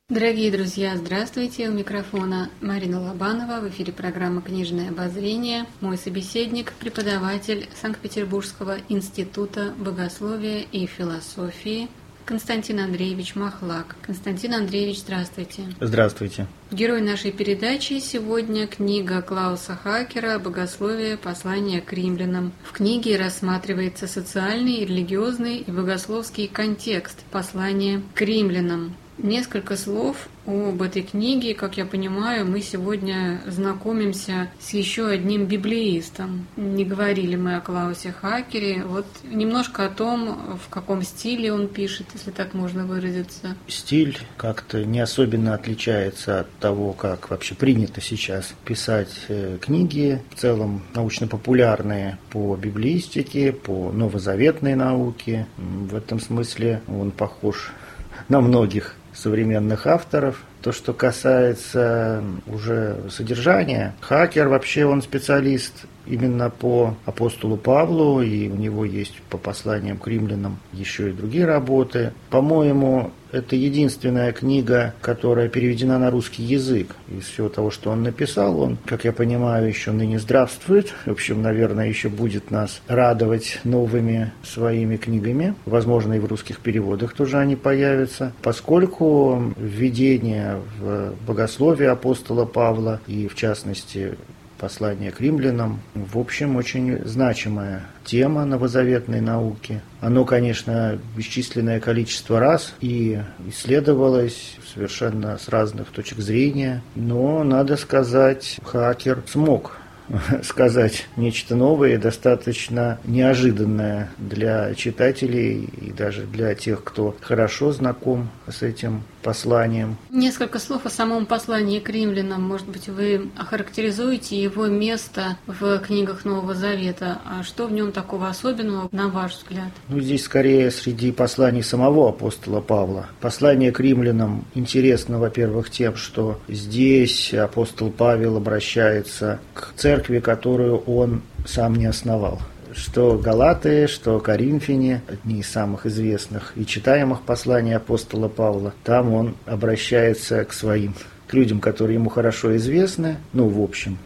Дорогие друзья, здравствуйте! У микрофона Марина Лобанова, в эфире программа «Книжное обозрение». Мой собеседник – преподаватель Санкт-Петербургского института богословия и философии Константин Андреевич Махлак. Константин Андреевич, здравствуйте! Здравствуйте! Герой нашей передачи сегодня книга Клауса Хакера «Богословие. Послание к римлянам». В книге рассматривается социальный, религиозный и богословский контекст послания к римлянам. Несколько слов об этой книге. Как я понимаю, мы сегодня знакомимся с еще одним библеистом. Не говорили мы о Клаусе Хакере. Вот немножко о том, в каком стиле он пишет, если так можно выразиться. Стиль как-то не особенно отличается от того, как вообще принято сейчас писать книги, в целом научно-популярные по библеистике, по новозаветной науке. В этом смысле он похож на многих современных авторов. То, что касается уже содержания, Хакер вообще он специалист именно по апостолу Павлу, и у него есть по посланиям к римлянам еще и другие работы. По-моему, это единственная книга, которая переведена на русский язык. Из всего того, что он написал, он, как я понимаю, еще ныне здравствует. В общем, наверное, еще будет нас радовать новыми своими книгами. Возможно, и в русских переводах тоже они появятся. Поскольку введение в богословие апостола Павла и, в частности, послание к римлянам, в общем, очень значимая тема новозаветной науки. Оно, конечно, бесчисленное количество раз и исследовалось совершенно с разных точек зрения, но, надо сказать, Хакер смог сказать нечто новое, достаточно неожиданное для читателей и даже для тех, кто хорошо знаком с этим посланием. Несколько слов о самом послании к римлянам. Может быть, вы охарактеризуете его место в книгах Нового Завета. А что в нем такого особенного, на ваш взгляд? Здесь скорее среди посланий самого апостола Павла. Послание к римлянам интересно, во-первых, тем, что здесь апостол Павел обращается к церкви, которую он сам не основал. Что Галаты, что Коринфяне, одни из самых известных и читаемых посланий апостола Павла, там он обращается к своим, к людям, которые ему хорошо известны, в общем,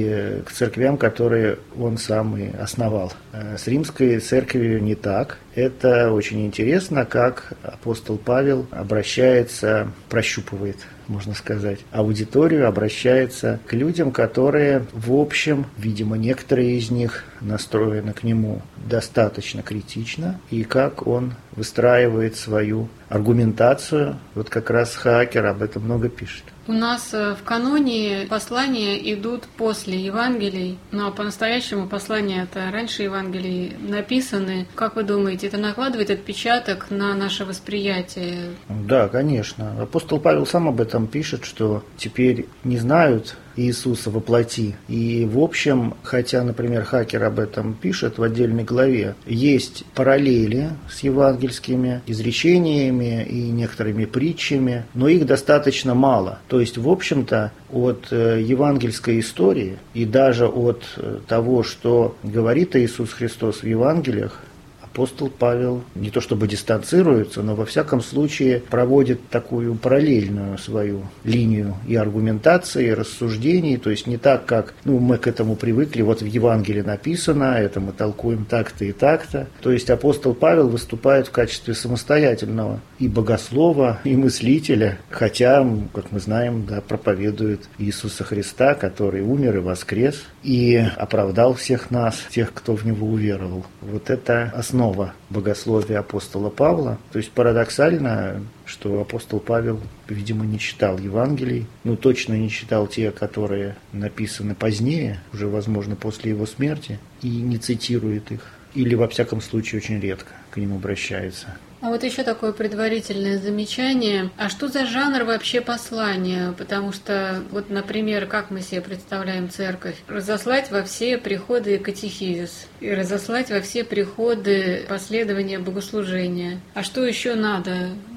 и к церквям, которые он сам и основал. С римской церковью не так. Это очень интересно, как апостол Павел обращается, прощупывает, можно сказать, аудиторию, обращается к людям, которые, в общем, видимо, некоторые из них настроены к нему достаточно критично, и как он выстраивает свою аргументацию. Вот как раз Хакер об этом много пишет. У нас в каноне послания идут после Евангелий, а по-настоящему послания-то раньше Евангелий написаны. Как вы думаете, это накладывает отпечаток на наше восприятие? Да, конечно. Апостол Павел сам об этом пишет, что теперь не знают Иисуса во плоти. И, в общем, хотя, например, Хакер об этом пишет в отдельной главе, есть параллели с евангельскими изречениями и некоторыми притчами, но их достаточно мало. То есть, в общем-то, от евангельской истории и даже от того, что говорит Иисус Христос в Евангелиях, апостол Павел не то чтобы дистанцируется, но во всяком случае проводит такую параллельную свою линию и аргументации, и рассуждений, то есть не так, как мы к этому привыкли, вот в Евангелии написано, это мы толкуем так-то и так-то. То есть апостол Павел выступает в качестве самостоятельного и богослова, и мыслителя, хотя, как мы знаем, проповедует Иисуса Христа, который умер и воскрес, и оправдал всех нас, тех, кто в Него уверовал. Вот это основа богословия апостола Павла. То есть парадоксально, что апостол Павел, видимо, не читал Евангелий, точно не читал те, которые написаны позднее, уже, возможно, после его смерти, и не цитирует их. Или, во всяком случае, очень редко к ним обращается. А вот еще такое предварительное замечание. А что за жанр вообще послания? Потому что, например, как мы себе представляем церковь? Разослать во все приходы катехизис. И разослать во все приходы последования богослужения. А что еще надо?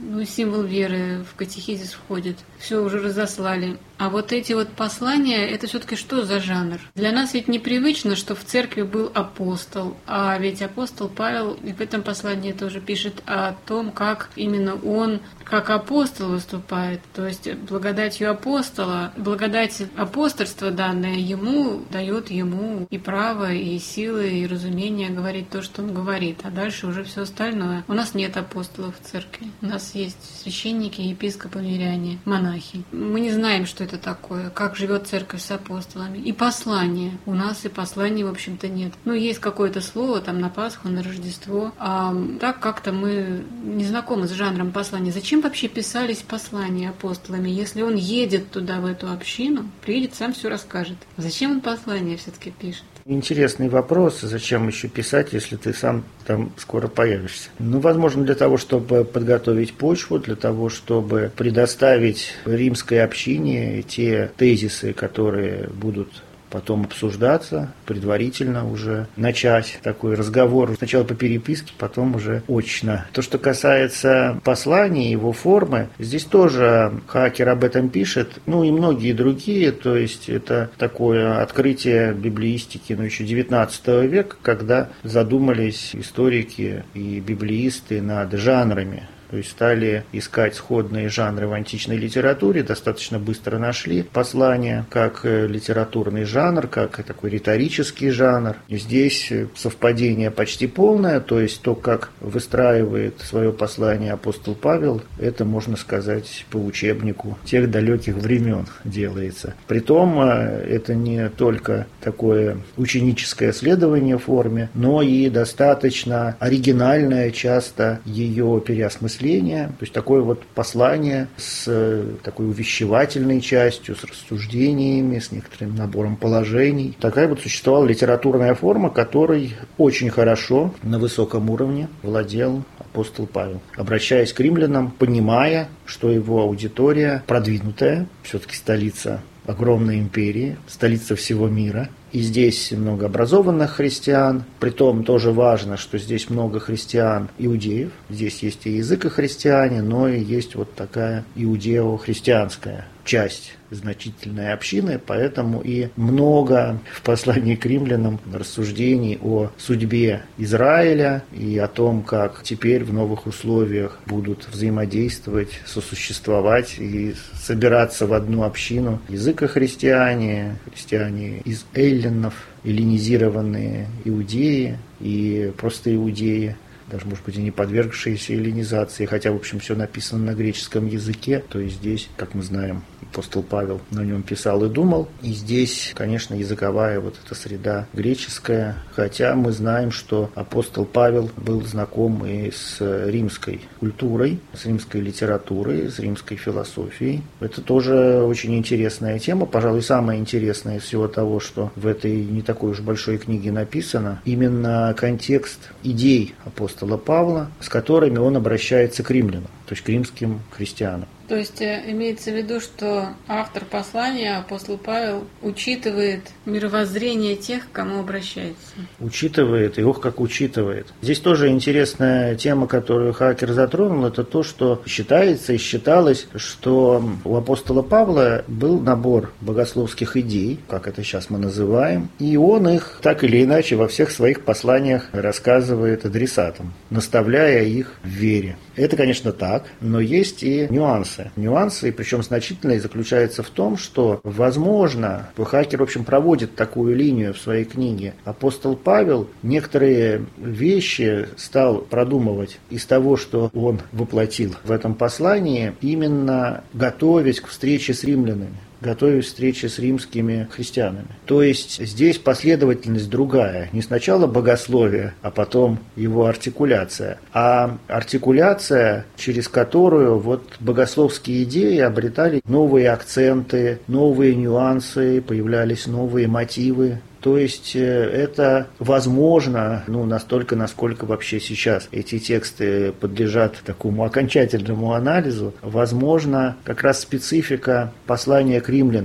символ веры в катехизис входит. Все уже разослали. А вот эти вот послания, это все-таки что за жанр? Для нас ведь непривычно, что в церкви был апостол, а ведь апостол Павел и в этом послании тоже пишет о том, как именно он, как апостол выступает. То есть благодатью апостола, благодать апостольства, данная ему, дает ему и право, и силы, и разумение говорить то, что он говорит. А дальше уже все остальное. У нас нет апостолов в церкви. У нас есть священники, епископы, миряне, монахи. Мы не знаем, что это такое, как живет церковь с апостолами. И послания. У нас и посланий, в общем-то, нет. Есть какое-то слово там на Пасху, на Рождество. А так как-то мы не знакомы с жанром послания. Зачем вообще писались послания апостолами? Если он едет туда, в эту общину, приедет, сам все расскажет. Зачем он послания все-таки пишет? Интересный вопрос. Зачем еще писать, если ты сам там скоро появишься? Возможно, для того, чтобы подготовить почву, для того, чтобы предоставить римской общине те тезисы, которые будут потом обсуждаться, предварительно уже начать такой разговор. Сначала по переписке, потом уже очно. То, что касается послания, его формы, здесь тоже Хакер об этом пишет, и многие другие. То есть это такое открытие библеистики, еще 19 века, когда задумались историки и библеисты над жанрами. То есть стали искать сходные жанры в античной литературе, достаточно быстро нашли послание как литературный жанр, как такой риторический жанр. И здесь совпадение почти полное, то есть то, как выстраивает свое послание апостол Павел, это, можно сказать, по учебнику тех далеких времен делается. Притом это не только такое ученическое следование форме, но и достаточно оригинальное часто ее переосмысление. То есть такое вот послание с такой увещевательной частью, с рассуждениями, с некоторым набором положений. Такая вот существовала литературная форма, которой очень хорошо на высоком уровне владел апостол Павел, обращаясь к римлянам, понимая, что его аудитория продвинутая, все-таки столица огромной империи, столица всего мира. И здесь много образованных христиан. Притом тоже важно, что здесь много христиан-иудеев. Здесь есть и языко-христиане, но и есть вот такая иудео-христианская часть значительной общины, поэтому и много в послании к римлянам рассуждений о судьбе Израиля и о том, как теперь в новых условиях будут взаимодействовать, сосуществовать и собираться в одну общину языко-христиане, христиане из эллинов, эллинизированные иудеи и просто иудеи, даже, может быть, и не подвергшиеся эллинизации, хотя, в общем, все написано на греческом языке, то есть здесь, как мы знаем, апостол Павел на нем писал и думал, и здесь, конечно, языковая вот эта среда греческая, хотя мы знаем, что апостол Павел был знаком и с римской культурой, с римской литературой, с римской философией. Это тоже очень интересная тема, пожалуй, самая интересная из всего того, что в этой не такой уж большой книге написано, именно контекст идей апостола Павла, с которыми он обращается к римлянам, то есть к римским христианам. То есть имеется в виду, что автор послания, апостол Павел, учитывает мировоззрение тех, к кому обращается. Учитывает, и как учитывает. Здесь тоже интересная тема, которую Хакер затронул, это то, что считается и считалось, что у апостола Павла был набор богословских идей, как это сейчас мы называем, и он их так или иначе во всех своих посланиях рассказывает адресатам, наставляя их в вере. Это, конечно, так, но есть и нюансы. Нюансы, причем значительные, заключаются в том, что, возможно, Хакер, в общем, проводит такую линию в своей книге. Апостол Павел некоторые вещи стал продумывать из того, что он воплотил в этом послании, именно готовясь к встрече с римлянами, готовясь к встрече с римскими христианами. То есть здесь последовательность другая. Не сначала богословие, а потом его артикуляция. А артикуляция, через которую вот богословские идеи обретали новые акценты, новые нюансы, появлялись новые мотивы. То есть это возможно, настолько, насколько вообще сейчас эти тексты подлежат такому окончательному анализу, возможно, как раз специфика послания к римлянам.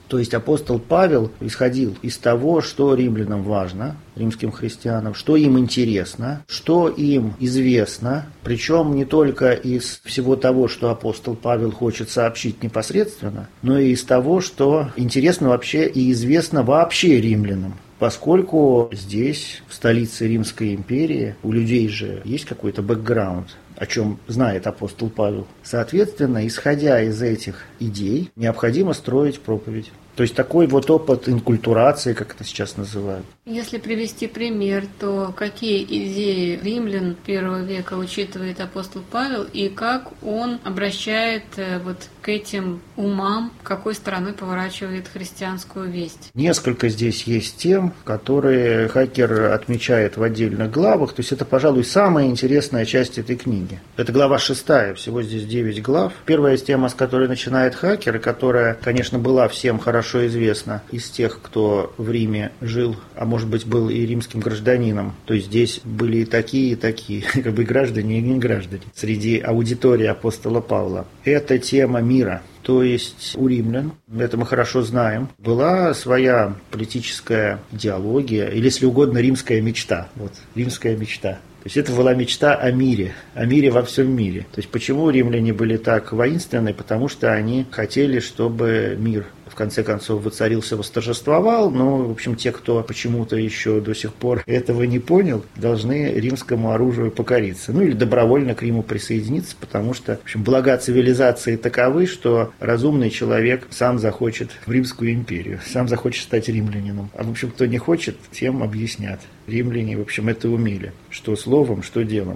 То есть апостол Павел исходил из того, что римлянам важно, римским христианам, что им интересно, что им известно, причем не только из всего того, что апостол Павел хочет сообщить непосредственно, но и из того, что интересно вообще и известно вообще римлянам. Поскольку здесь, в столице Римской империи, у людей же есть какой-то бэкграунд, о чем знает апостол Павел. Соответственно, исходя из этих идей, необходимо строить проповедь. То есть такой вот опыт инкультурации, как это сейчас называют. Если привести пример, то какие идеи римлян первого века учитывает апостол Павел и как он обращает вот к этим умам, какой стороной поворачивает христианскую весть? Несколько здесь есть тем, которые Хакер отмечает в отдельных главах. То есть это, пожалуй, самая интересная часть этой книги. Это глава 6, всего здесь 9 глав. Первая тема, с которой начинает Хакер, и которая, конечно, была всем хорошо известна из тех, кто в Риме жил, а может быть был и римским гражданином. То есть здесь были и такие, как бы граждане, и не граждане среди аудитории апостола Павла. Это тема мира. То есть у римлян, это мы хорошо знаем, была своя политическая идеология, или, если угодно, римская мечта. Вот, римская мечта. То есть это была мечта о мире во всем мире. То есть почему римляне были так воинственны? Потому что они хотели, чтобы мир в конце концов воцарился, восторжествовал, но, в общем, те, кто почему-то еще до сих пор этого не понял, должны римскому оружию покориться. Ну или добровольно к Риму присоединиться, потому что, в общем, блага цивилизации таковы, что разумный человек сам захочет в Римскую империю, сам захочет стать римлянином. А, в общем, кто не хочет, тем объяснят. Римляне, в общем, это умели, что словом, что делом.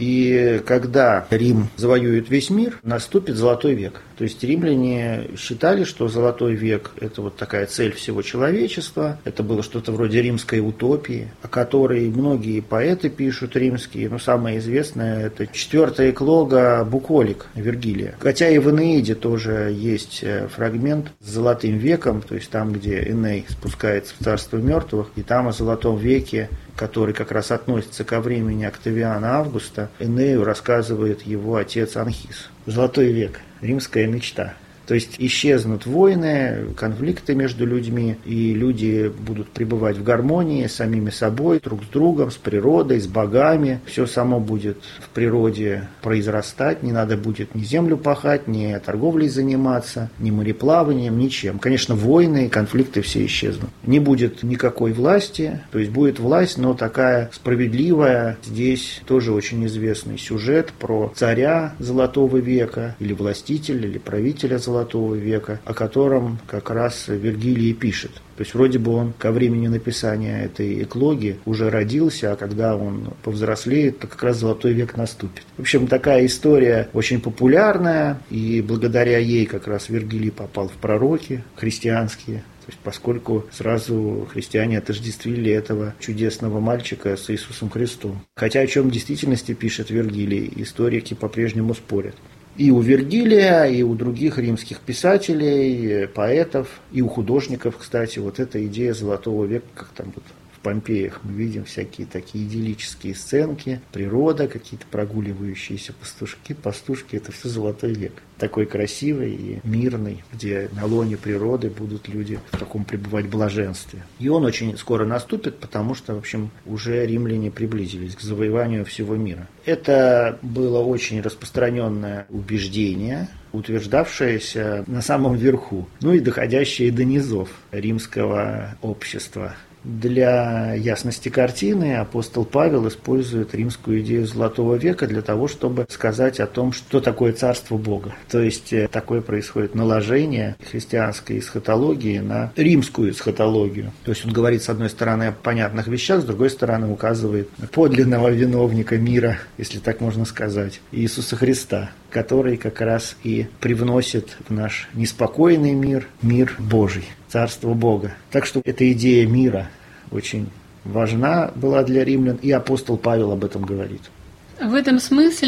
И когда Рим завоюет весь мир, наступит Золотой век. То есть римляне считали, что Золотой век – это вот такая цель всего человечества. Это было что-то вроде римской утопии, о которой многие поэты пишут римские. Но самое известное – это 4-я эклога «Буколик» Вергилия. Хотя и в «Энеиде» тоже есть фрагмент с Золотым веком, то есть там, где Эней спускается в царство мертвых, и там о Золотом веке, который как раз относится ко времени Октавиана Августа, Энею рассказывает его отец Анхис. Золотой век, римская мечта. То есть исчезнут войны, конфликты между людьми, и люди будут пребывать в гармонии с самими собой, друг с другом, с природой, с богами. Все само будет в природе произрастать, не надо будет ни землю пахать, ни торговлей заниматься, ни мореплаванием, ничем. Конечно, войны и конфликты все исчезнут. Не будет никакой власти, то есть будет власть, но такая справедливая. Здесь тоже очень известный сюжет про царя Золотого века, или властителя, или правителя Золотого века, о котором как раз Вергилий пишет. То есть вроде бы он ко времени написания этой эклоги уже родился, а когда он повзрослеет, то как раз Золотой век наступит. В общем, такая история очень популярная, и благодаря ей как раз Вергилий попал в пророки христианские. То есть, поскольку сразу христиане отождествили этого чудесного мальчика с Иисусом Христом. Хотя о чем в действительности пишет Вергилий, историки по-прежнему спорят. И у Вергилия, и у других римских писателей, поэтов, и у художников, кстати, вот эта идея Золотого века, как там вот в Помпеях мы видим всякие такие идиллические сценки, природа, какие-то прогуливающиеся пастушки, это все Золотой век. Такой красивый и мирный, где на лоне природы будут люди в таком пребывать блаженстве. И он очень скоро наступит, потому что, в общем, уже римляне приблизились к завоеванию всего мира. Это было очень распространенное убеждение, утверждавшееся на самом верху, ну и доходящее до низов римского общества. Для ясности картины апостол Павел использует римскую идею Золотого века для того, чтобы сказать о том, что такое царство Бога. То есть такое происходит наложение христианской эсхатологии на римскую эсхатологию. То есть он говорит, с одной стороны, о понятных вещах, с другой стороны, указывает на подлинного виновника мира, если так можно сказать, Иисуса Христа, который как раз и привносит в наш неспокойный мир, мир Божий, царство Бога. Так что эта идея мира очень важна была для римлян, и апостол Павел об этом говорит. В этом смысле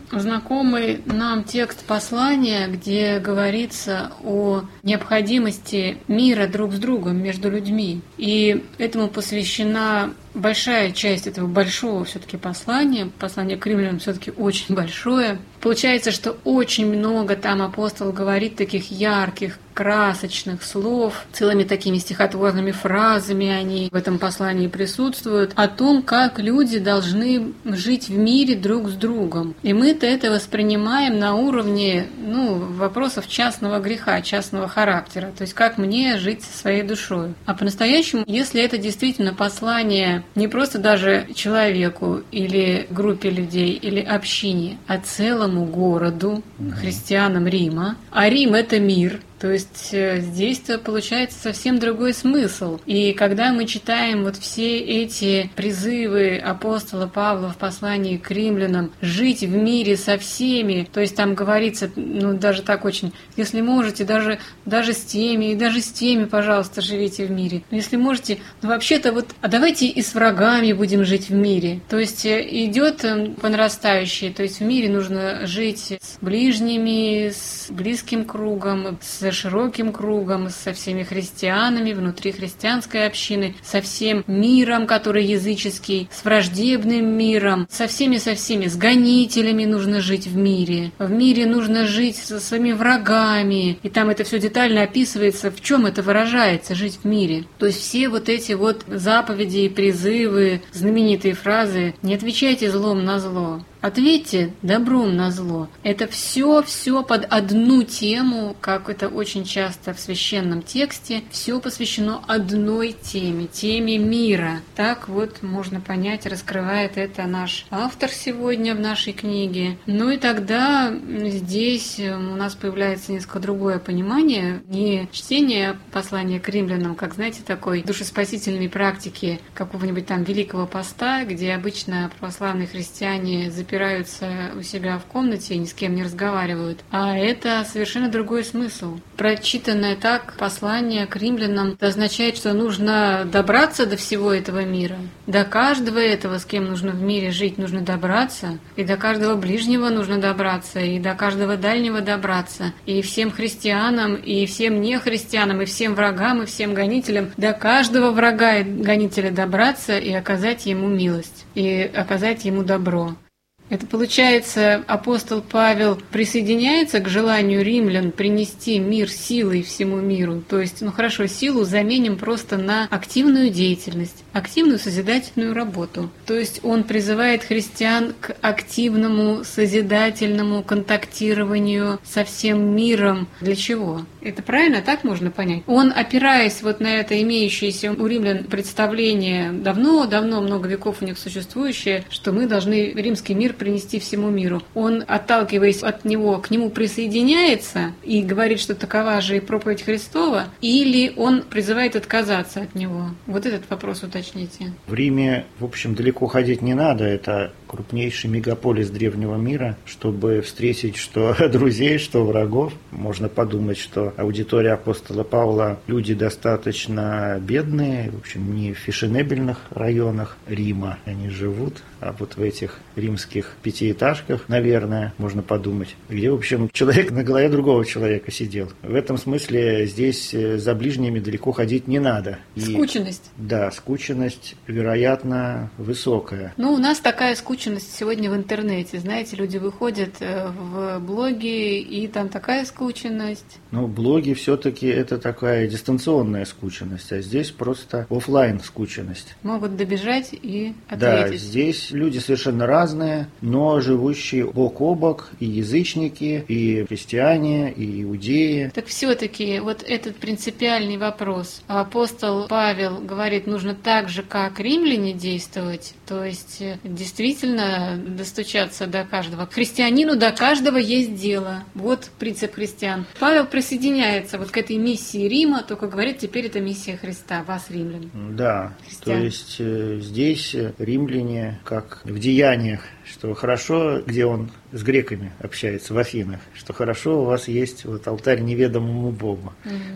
знакомый нам текст послания, где говорится о необходимости мира друг с другом между людьми. И этому посвящена большая часть этого большого все-таки послания. Послание к римлянам все-таки очень большое. Получается, что очень много там апостол говорит таких ярких, красочных слов, целыми такими стихотворными фразами они в этом послании присутствуют, о том, как люди должны жить в мире друг с другом. И мы-то это воспринимаем на уровне вопросов частного греха, частного характера, то есть как мне жить со своей душой. А по-настоящему, если это действительно послание не просто даже человеку или группе людей или общине, а целому городу, христианам Рима, а Рим — это мир, то есть здесь-то получается совсем другой смысл. И когда мы читаем вот все эти призывы апостола Павла в послании к римлянам жить в мире со всеми, то есть там говорится, даже так очень, если можете, даже с теми, и даже с теми, пожалуйста, живите в мире. Но если можете, вообще-то а давайте и с врагами будем жить в мире. То есть идет по нарастающей, то есть в мире нужно жить с ближними, с близким кругом, с широким кругом, со всеми христианами, внутри христианской общины, со всем миром, который языческий, с враждебным миром, со всеми, с гонителями нужно жить в мире. В мире нужно жить со своими врагами. И там это все детально описывается, в чем это выражается, жить в мире. То есть все вот эти заповеди и призывы, знаменитые фразы «не отвечайте злом на зло». Ответьте добром на зло. Это все под одну тему, как это очень часто в священном тексте, все посвящено одной теме мира. Так можно понять, раскрывает это наш автор сегодня в нашей книге. И тогда здесь у нас появляется несколько другое понимание, не чтение послания к римлянам, как, знаете, такой душеспасительной практики какого-нибудь там Великого Поста, где обычно православные христиане запираются у себя в комнате и ни с кем не разговаривают. А это совершенно другой смысл. Прочитанное так послание к римлянам это означает, что нужно добраться до всего этого мира. До каждого этого, с кем нужно в мире жить, нужно добраться. И до каждого ближнего нужно добраться. И до каждого дальнего добраться. И всем христианам, и всем нехристианам, и всем врагам, и всем гонителям. До каждого врага и гонителя добраться и оказать ему милость. И оказать ему добро. Это получается, апостол Павел присоединяется к желанию римлян принести мир силой всему миру. То есть, силу заменим просто на активную деятельность, активную созидательную работу. То есть он призывает христиан к активному созидательному контактированию со всем миром. Для чего? Это правильно так можно понять? Он, опираясь на это имеющееся у римлян представление, давно, много веков у них существующее, что мы должны римский мир принести всему миру. Он, отталкиваясь от него, к нему присоединяется и говорит, что такова же и проповедь Христова, или он призывает отказаться от него? Вот этот вопрос уточните. В Риме, в общем, далеко ходить не надо. Это крупнейший мегаполис древнего мира. Чтобы встретить что друзей, что врагов, можно подумать, что аудитория апостола Павла люди достаточно бедные, в общем, не в фешенебельных районах Рима они живут, а в этих римских пятиэтажках, наверное, можно подумать, где, в общем, человек на голове другого человека сидел. В этом смысле здесь за ближними далеко ходить не надо. Скученность. Да, скученность, вероятно, высокая. У нас такая скученность сегодня в интернете. Знаете, люди выходят в блоги, и там такая скученность. Блоги все-таки это такая дистанционная скученность, а здесь просто офлайн скученность. Могут добежать и ответить. Да, здесь люди совершенно разные, но живущие бок о бок, и язычники, и христиане, и иудеи. Так все-таки этот принципиальный вопрос. Апостол Павел говорит, нужно так же, как римляне действовать, то есть действительно достучаться до каждого. Христианину до каждого есть дело. Вот принцип христиан. Павел присоединяется к этой миссии Рима, только говорит, теперь это миссия Христа, вас, римлян. Да, христиан. То есть здесь римляне, как в Деяниях, что хорошо, где он с греками общается в Афинах, что хорошо у вас есть алтарь неведомому Богу.